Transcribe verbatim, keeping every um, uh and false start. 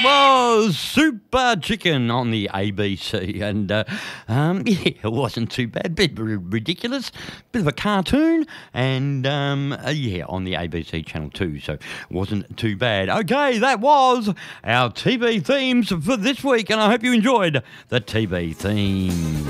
That was Super Chicken on the A B C, and uh, um, yeah, it wasn't too bad. Bit r- ridiculous, bit of a cartoon, and um, uh, yeah, on the A B C Channel Two, so it wasn't too bad. Okay, that was our T V themes for this week, and I hope you enjoyed the T V themes.